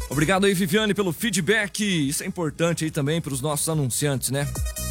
Obrigado aí, Viviane, pelo feedback. Isso é importante aí também para os nossos anunciantes, né?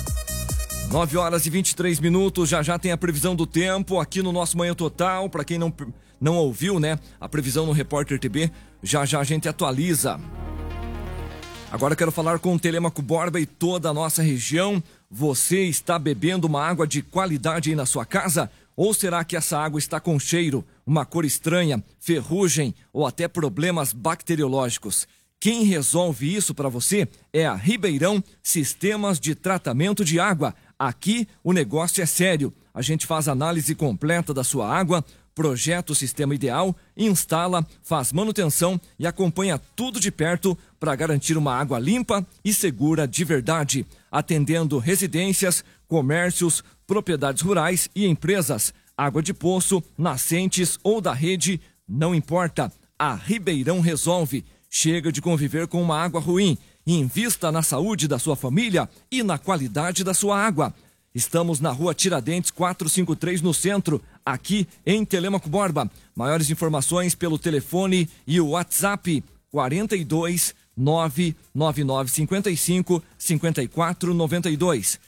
9h23, já tem a previsão do tempo aqui no nosso Manhã Total. Para quem não ouviu, né? A previsão no Repórter TB, já a gente atualiza. Agora eu quero falar com o Telêmaco Borba e toda a nossa região. Você está bebendo uma água de qualidade aí na sua casa? Ou será que essa água está com cheiro, uma cor estranha, ferrugem ou até problemas bacteriológicos? Quem resolve isso para você é a Ribeirão Sistemas de Tratamento de Água. Aqui o negócio é sério. A gente faz análise completa da sua água, projeta o sistema ideal, instala, faz manutenção e acompanha tudo de perto para garantir uma água limpa e segura de verdade, atendendo residências, comércios, propriedades rurais e empresas. Água de poço, nascentes ou da rede, não importa. A Ribeirão resolve. Chega de conviver com uma água ruim. Invista na saúde da sua família e na qualidade da sua água. Estamos na Rua Tiradentes 453 no centro, aqui em Telêmaco Borba. Maiores informações pelo telefone e o WhatsApp 42 99955 5492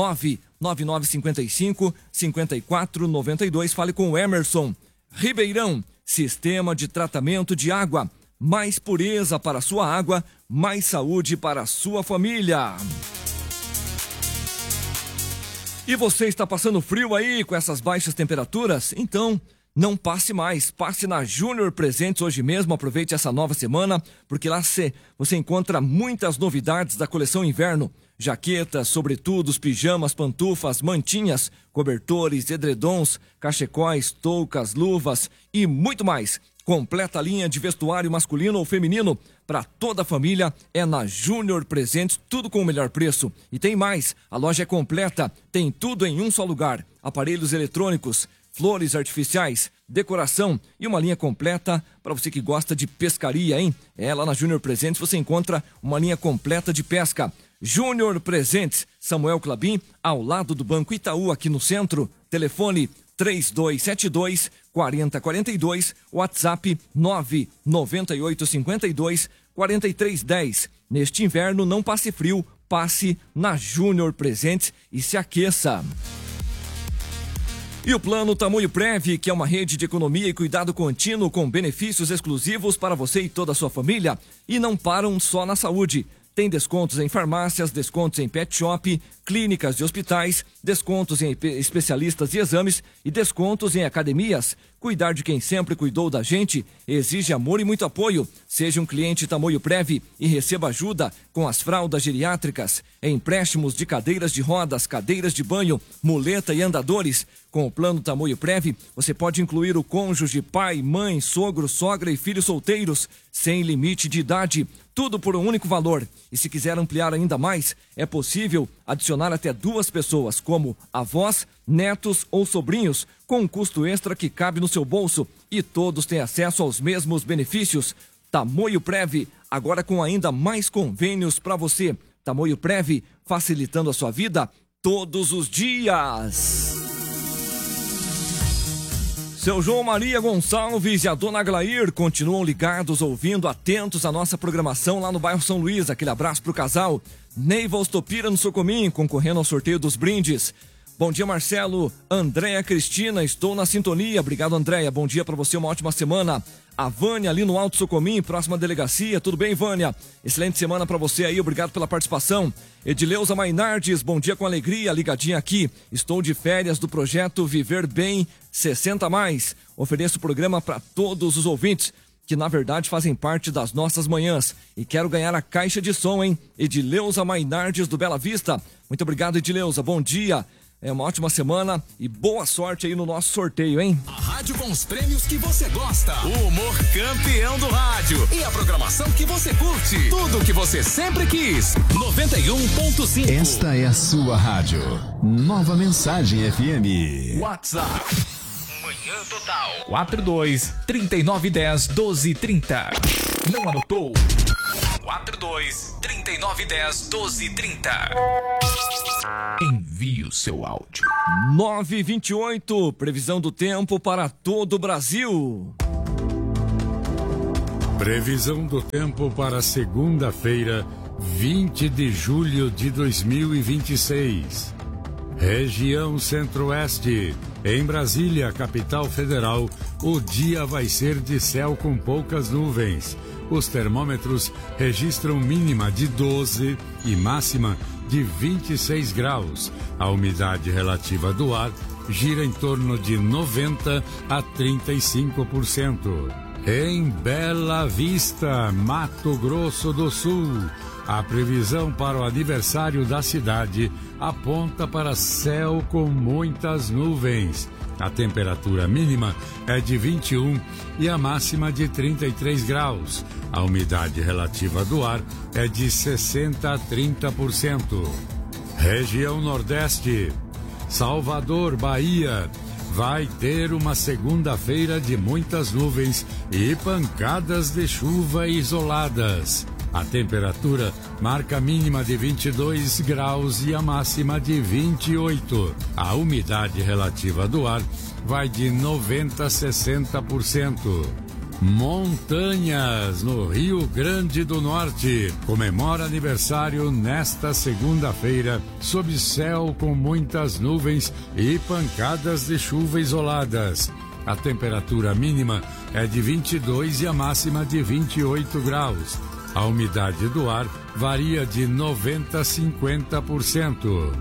99955 5492. Fale com o Emerson. Ribeirão, Sistema de Tratamento de Água. Mais pureza para a sua água, mais saúde para a sua família. E você está passando frio aí com essas baixas temperaturas? Então, não passe mais. Passe na Júnior Presentes hoje mesmo. Aproveite essa nova semana, porque lá você encontra muitas novidades da coleção inverno. Jaquetas, sobretudos, pijamas, pantufas, mantinhas, cobertores, edredons, cachecóis, toucas, luvas e muito mais. Completa a linha de vestuário masculino ou feminino para toda a família é na Júnior Presentes, tudo com o melhor preço. E tem mais, a loja é completa, tem tudo em um só lugar. Aparelhos eletrônicos, flores artificiais, decoração e uma linha completa para você que gosta de pescaria, hein? Lá na Júnior Presentes você encontra uma linha completa de pesca. Júnior Presentes, Samuel Clabin, ao lado do Banco Itaú, aqui no centro. Telefone 3272-4042, WhatsApp 99852-4310. Neste inverno, não passe frio, passe na Júnior Presentes e se aqueça. E o Plano Tamoio Prev, que é uma rede de economia e cuidado contínuo com benefícios exclusivos para você e toda a sua família, e não param só na saúde. Tem descontos em farmácias, descontos em pet shop, clínicas e hospitais, descontos em especialistas e exames e descontos em academias. Cuidar de quem sempre cuidou da gente exige amor e muito apoio. Seja um cliente Tamoio Prev e receba ajuda com as fraldas geriátricas, empréstimos de cadeiras de rodas, cadeiras de banho, muleta e andadores. Com o Plano Tamoio Prev, você pode incluir o cônjuge, pai, mãe, sogro, sogra e filhos solteiros, sem limite de idade. Tudo por um único valor. E se quiser ampliar ainda mais, é possível adicionar até 2 pessoas, como avós, netos ou sobrinhos, com um custo extra que cabe no seu bolso. E todos têm acesso aos mesmos benefícios. Tamoio Prev, agora com ainda mais convênios para você. Tamoio Prev, facilitando a sua vida todos os dias. Seu João Maria Gonçalves e a dona Aglair continuam ligados, ouvindo, atentos à nossa programação lá no bairro São Luís. Aquele abraço pro casal. Neiva Ostopira no Socomim, concorrendo ao sorteio dos brindes. Bom dia, Marcelo. Andréia Cristina, estou na sintonia. Obrigado, Andréia. Bom dia para você, uma ótima semana. A Vânia ali no Alto Socomim, próxima delegacia. Tudo bem, Vânia? Excelente semana para você aí, obrigado pela participação. Edileuza Mainardes, bom dia com alegria, ligadinha aqui. Estou de férias do projeto Viver Bem 60+. Ofereço o programa para todos os ouvintes que na verdade fazem parte das nossas manhãs. E quero ganhar a caixa de som, hein? Edileuza Mainardes do Bela Vista. Muito obrigado, Edileuza. Bom dia. É uma ótima semana e boa sorte aí no nosso sorteio, hein? A rádio com os prêmios que você gosta. O humor campeão do rádio. E a programação que você curte. Tudo o que você sempre quis. 91.5. Esta é a sua rádio. Nova Mensagem FM. WhatsApp. Manhã Total. 42-3910-1230. Não anotou? 42-3910-1230. Envie o seu áudio. 9h28, previsão do tempo para todo o Brasil. Previsão do tempo para segunda-feira, 20 de julho de 2026. Região Centro-Oeste. Em Brasília, capital federal, o dia vai ser de céu com poucas nuvens. Os termômetros registram mínima de 12 e máxima de 26 graus. A umidade relativa do ar gira em torno de 90 a 35%. Em Bela Vista, Mato Grosso do Sul, a previsão para o aniversário da cidade aponta para céu com muitas nuvens. A temperatura mínima é de 21 e a máxima de 33 graus. A umidade relativa do ar é de 60 a 30%. Região Nordeste. Salvador, Bahia, vai ter uma segunda-feira de muitas nuvens e pancadas de chuva isoladas. A temperatura marca a mínima de 22 graus e a máxima de 28. A umidade relativa do ar vai de 90 a 60%. Montanhas, no Rio Grande do Norte, comemora aniversário nesta segunda-feira, sob céu com muitas nuvens e pancadas de chuva isoladas. A temperatura mínima é de 22 e a máxima de 28 graus. A umidade do ar varia de 90 a 50%.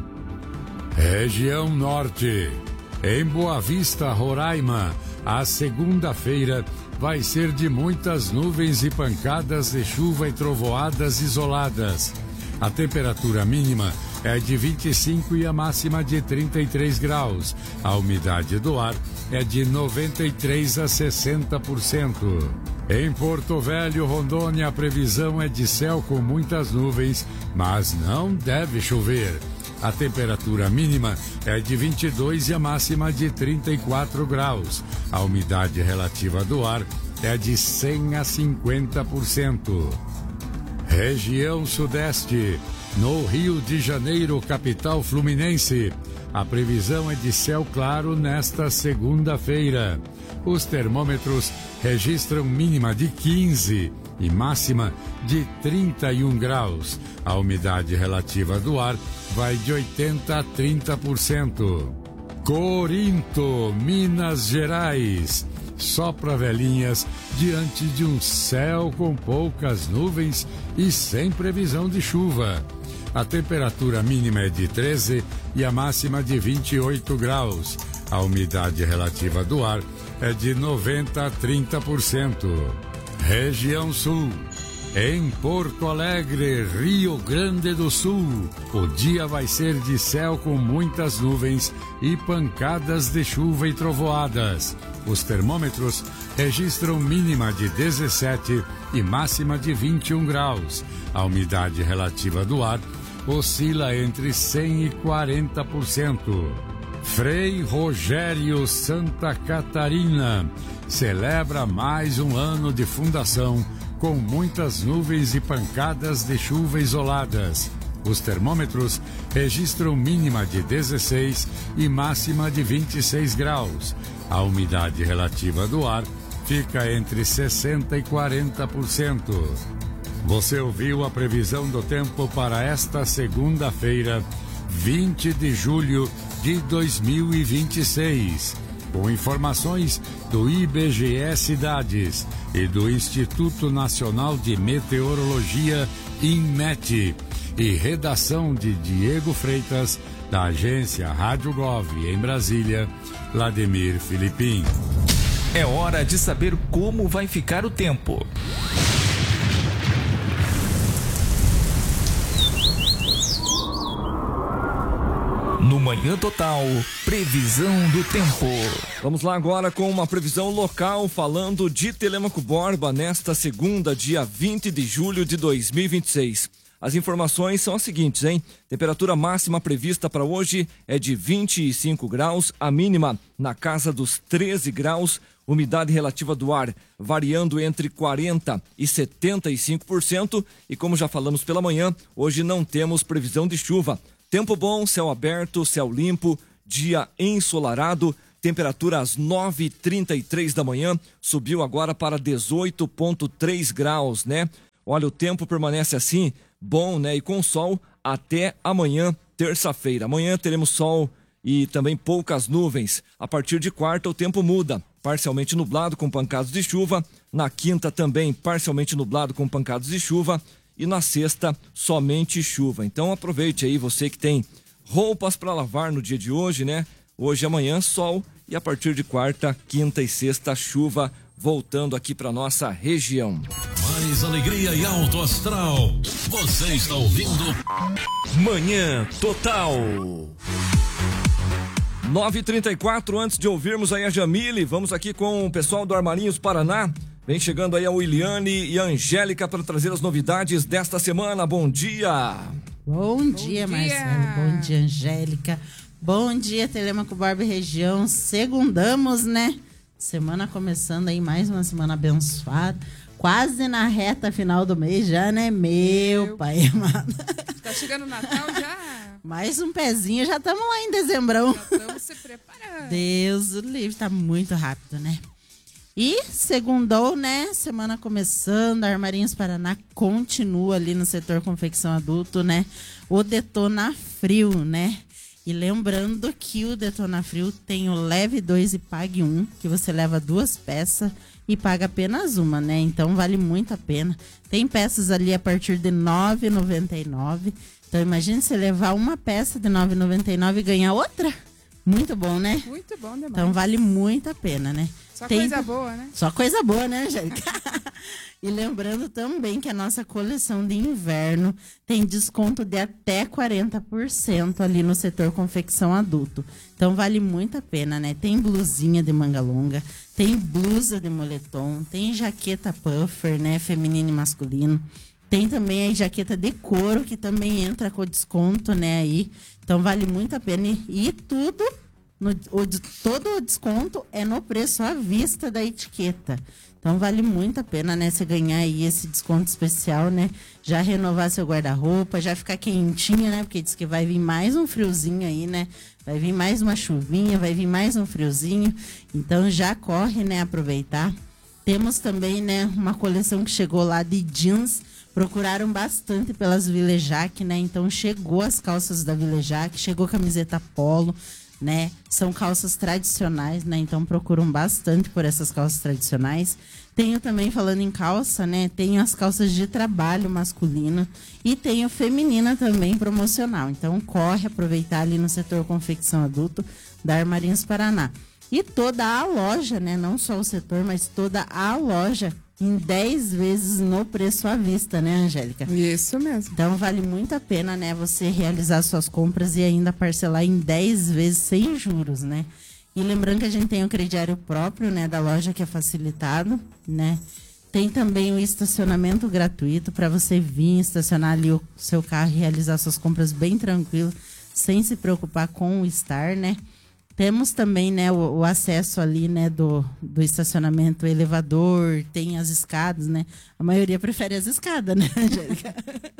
Região Norte. Em Boa Vista, Roraima, a segunda-feira vai ser de muitas nuvens e pancadas de chuva e trovoadas isoladas. A temperatura mínima é de 25 e a máxima de 33 graus. A umidade do ar é de 93 a 60%. Em Porto Velho, Rondônia, a previsão é de céu com muitas nuvens, mas não deve chover. A temperatura mínima é de 22 e a máxima de 34 graus. A umidade relativa do ar é de 100 a 50%. Região Sudeste. No Rio de Janeiro, capital fluminense, a previsão é de céu claro nesta segunda-feira. Os termômetros registram mínima de 15 e máxima de 31 graus. A umidade relativa do ar vai de 80 a 30%. Corinto, Minas Gerais. Sopra velhinhas diante de um céu com poucas nuvens e sem previsão de chuva. A temperatura mínima é de 13 e a máxima de 28 graus. A umidade relativa do ar é de 90 a 30%. Região Sul. Em Porto Alegre, Rio Grande do Sul, o dia vai ser de céu com muitas nuvens e pancadas de chuva e trovoadas. Os termômetros registram mínima de 17 e máxima de 21 graus. A umidade relativa do ar oscila entre 100 e 40%. Frei Rogério, Santa Catarina, celebra mais um ano de fundação com muitas nuvens e pancadas de chuva isoladas. Os termômetros registram mínima de 16 e máxima de 26 graus. A umidade relativa do ar fica entre 60 e 40%. Você ouviu a previsão do tempo para esta segunda-feira, 20 de julho de 2026. Com informações do IBGE Cidades e do Instituto Nacional de Meteorologia, INMET, e redação de Diego Freitas, da agência Rádio Gov em Brasília, Vladimir Filipim. É hora de saber como vai ficar o tempo. No Manhã Total, previsão do tempo. Vamos lá agora com uma previsão local, falando de Telêmaco Borba nesta segunda, dia 20 de julho de 2026. As informações são as seguintes, hein? Temperatura máxima prevista para hoje é de 25 graus, a mínima na casa dos 13 graus, umidade relativa do ar variando entre 40% e 75%, e como já falamos pela manhã, hoje não temos previsão de chuva. Tempo bom, céu aberto, céu limpo, dia ensolarado, temperatura às 9h33 da manhã, subiu agora para 18,3 graus, né? Olha, o tempo permanece assim, bom, né? E com sol até amanhã, terça-feira. Amanhã teremos sol e também poucas nuvens. A partir de quarta o tempo muda, parcialmente nublado com pancadas de chuva. Na quinta também parcialmente nublado com pancadas de chuva. E na sexta somente chuva. Então aproveite aí, você que tem roupas para lavar no dia de hoje, né? Hoje e amanhã sol e a partir de quarta, quinta e sexta chuva voltando aqui para nossa região. Mais alegria e alto astral. Você está ouvindo Manhã Total. 9h34, antes de ouvirmos aí a Jamile, vamos aqui com o pessoal do Armarinhos Paraná. Vem chegando aí a Williane e a Angélica para trazer as novidades desta semana. Bom dia! Bom dia, Marcelo. Bom dia, Angélica. Bom dia, Telêmaco Borba e região. Segundamos, né? Semana começando aí, mais uma semana abençoada. Quase na reta final do mês já, né? Meu pai amado. Tá chegando o Natal já? Mais um pezinho, já estamos lá em dezembrão. Já estamos se preparando. Deus o livre, tá muito rápido, né? E segundou, né? Semana começando, Armarinhos Paraná continua ali no setor confecção adulto, né? O Detona Frio, né? E lembrando que o Detona Frio tem o Leve 2 e Pague 1, que você leva 2 peças e paga apenas uma, né? Então vale muito a pena. Tem peças ali a partir de R$ 9,99. Então imagine você levar uma peça de R$ 9,99 e ganhar outra. Muito bom, né? Muito bom demais. Então vale muito a pena, né? Só coisa boa, né? Só coisa boa, né, Angélica? E lembrando também que a nossa coleção de inverno tem desconto de até 40% ali no setor confecção adulto. Então vale muito a pena, né? Tem blusinha de manga longa, tem blusa de moletom, tem jaqueta puffer, né? Feminino e masculino. Tem também a jaqueta de couro, que também entra com desconto, né? Aí. Então vale muito a pena. E tudo, todo o desconto é no preço à vista da etiqueta. Então vale muito a pena, né? Você ganhar aí esse desconto especial, né? Já renovar seu guarda-roupa, já ficar quentinha, né? Porque diz que vai vir mais um friozinho aí, né? Vai vir mais uma chuvinha, vai vir mais um friozinho. Então já corre, né? Aproveitar. Temos também, né? Uma coleção que chegou lá de jeans. Procuraram bastante pelas Vilejac, né? Então chegou as calças da Vilejac, chegou camiseta polo, né? São calças tradicionais, né? Então procuram bastante por essas calças tradicionais. Tenho também, falando em calça, né? Tenho as calças de trabalho masculino e tenho feminina também promocional. Então corre aproveitar ali no setor confecção adulto da Armarinhos Paraná. E toda a loja, né? Não só o setor, mas toda a loja em 10 vezes no preço à vista, né, Angélica? Isso mesmo. Então vale muito a pena, né, você realizar suas compras e ainda parcelar em 10 vezes sem juros, né? E lembrando que a gente tem o crediário próprio, né, da loja, que é facilitado, né? Tem também o estacionamento gratuito para você vir estacionar ali o seu carro e realizar suas compras bem tranquilo, sem se preocupar com o estar, né? Temos também, né, o acesso ali, né, do estacionamento, o elevador, tem as escadas, né? A maioria prefere as escadas, né, Angélica?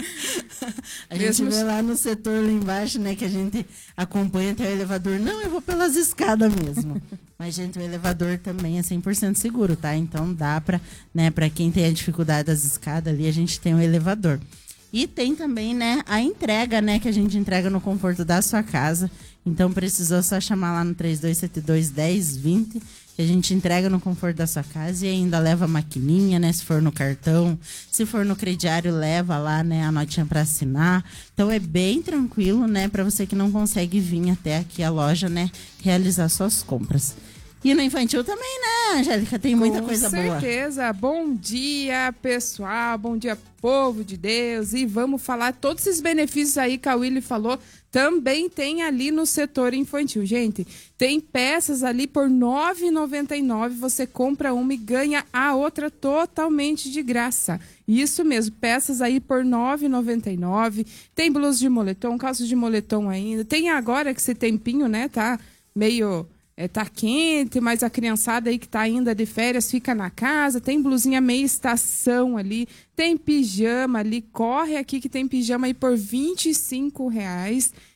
A gente vê lá no setor lá embaixo, né, que a gente acompanha até o elevador. Não, eu vou pelas escadas mesmo. Mas, gente, o elevador também é 100% seguro, tá? Então dá para, né, para quem tem a dificuldade das escadas ali, a gente tem o elevador. E tem também, né, a entrega, né, que a gente entrega no conforto da sua casa. Então, precisou só chamar lá no 3272-1020, que a gente entrega no conforto da sua casa e ainda leva a maquininha, né, se for no cartão. Se for no crediário, leva lá, né, a notinha para assinar. Então, é bem tranquilo, né, para você que não consegue vir até aqui a loja, né, realizar suas compras. E no infantil também, né, Angélica? Tem muita coisa boa. Com certeza. Bom dia, pessoal. Bom dia, povo de Deus. E vamos falar todos esses benefícios aí que a Willy falou. Também tem ali no setor infantil. Gente, tem peças ali por R$ 9,99. Você compra uma e ganha a outra totalmente de graça. Isso mesmo, peças aí por R$ 9,99. Tem blusas de moletom, calças de moletom ainda. Tem agora que esse tempinho, né, tá meio... tá quente, mas a criançada aí que tá ainda de férias fica na casa. Tem blusinha meia estação ali. Tem pijama ali. Corre aqui que tem pijama aí por R$ 25.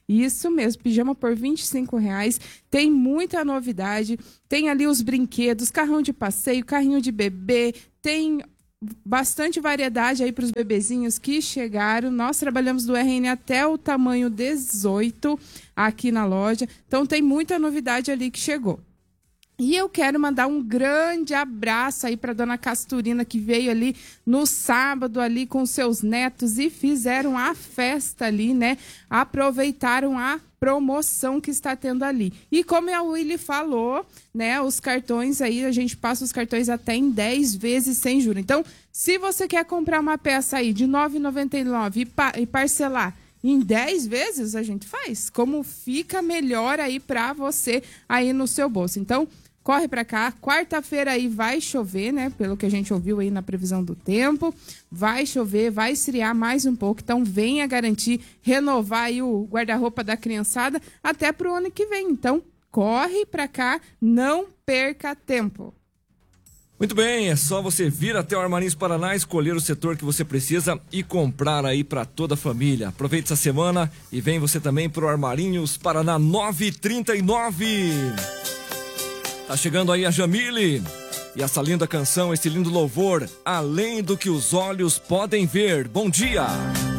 Isso mesmo, pijama por R$25. Tem muita novidade. Tem ali os brinquedos, carrão de passeio, carrinho de bebê. Tem bastante variedade aí para os bebezinhos que chegaram. Nós trabalhamos do RN até o tamanho 18 aqui na loja. Então tem muita novidade ali que chegou. E eu quero mandar um grande abraço aí para dona Casturina, que veio ali no sábado ali com seus netos e fizeram a festa ali, né? Aproveitaram a promoção que está tendo ali. E como a Willy falou, né? Os cartões aí, a gente passa os cartões até em 10 vezes sem juros. Então, se você quer comprar uma peça aí de R$ 9,99 e parcelar em 10 vezes, a gente faz. Como fica melhor aí para você aí no seu bolso. Então, corre para cá. Quarta-feira aí vai chover, né? Pelo que a gente ouviu aí na previsão do tempo. Vai chover, vai esfriar mais um pouco. Então, venha garantir, renovar aí o guarda-roupa da criançada até pro ano que vem. Então, corre para cá, não perca tempo. Muito bem, é só você vir até o Armarinhos Paraná, escolher o setor que você precisa e comprar aí para toda a família. Aproveite essa semana e vem você também pro Armarinhos Paraná 939. Tá chegando aí a Jamile e essa linda canção, esse lindo louvor, Além do que os olhos podem ver. Bom dia!